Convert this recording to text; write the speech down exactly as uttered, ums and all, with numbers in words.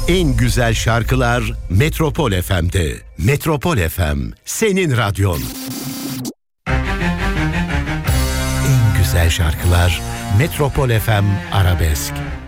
En güzel şarkılar Metropol F M'de. Metropol F M, senin radyon. En güzel şarkılar Metropol F M Arabesk.